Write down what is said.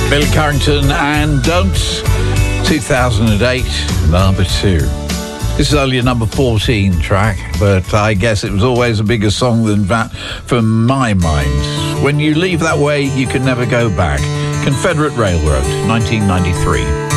Bill Carrington and Don't, 2008, number 2. This is only a number 14 track, but I guess it was always a bigger song than that from my mind. When you leave that way, you can never go back. Confederate Railroad, 1993.